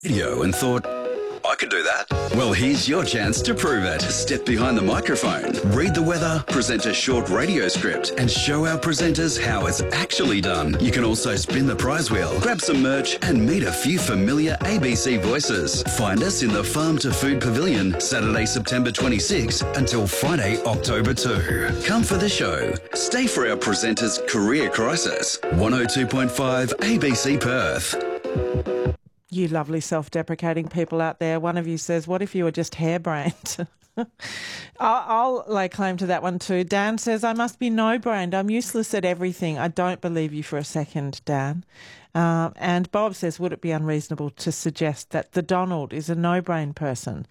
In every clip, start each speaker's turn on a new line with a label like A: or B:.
A: video and thought, I could do that. Well, here's your chance to prove it. Step behind the microphone, read the weather, present a short radio script, and show our presenters how it's actually done. You can also spin the prize wheel, grab some merch, and meet a few familiar ABC voices. Find us in the Farm to Food Pavilion, Saturday, September 26 until Friday, October 2. Come for the show. Stay for our presenters' career crisis. 102.5 ABC Perth.
B: You lovely self-deprecating people out there. One of you says, what if you were just harebrained? I'll lay claim to that one too. Dan says, I must be no-brained. I'm useless at everything. I don't believe you for a second, Dan. And Bob says, would it be unreasonable to suggest that the Donald is a no-brain person?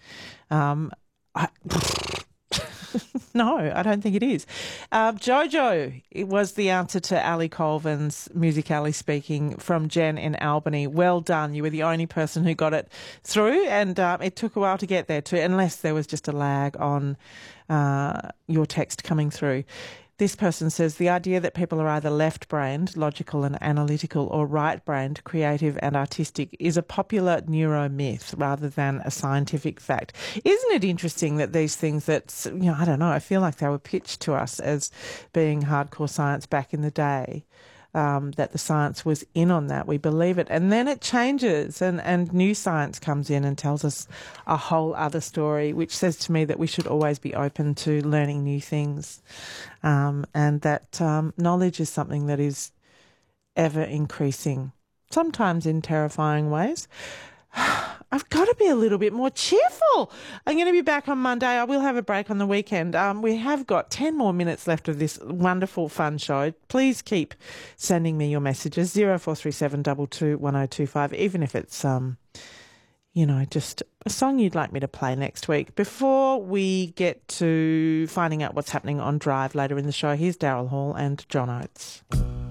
B: No, I don't think it is. Jojo, it was the answer to Ali Colvin's Music Alley speaking from Jen in Albany. Well done. You were the only person who got it through, and it took a while to get there too, unless there was just a lag on your text coming through. This person says the idea that people are either left-brained, logical and analytical, or right-brained, creative and artistic, is a popular neuromyth rather than a scientific fact. Isn't it interesting that these things that, I don't know, I feel like they were pitched to us as being hardcore science back in the day, that the science was in on that. We believe it. And then it changes and new science comes in and tells us a whole other story, which says to me that we should always be open to learning new things. And that knowledge is something that is ever increasing, sometimes in terrifying ways. I've got to be a little bit more cheerful. I'm going to be back on Monday. I will have a break on the weekend. We have got 10 more minutes left of this wonderful, fun show. Please keep sending me your messages, 0437 22 1025, even if it's, just a song you'd like me to play next week. Before we get to finding out what's happening on Drive later in the show, here's Daryl Hall and John Oates.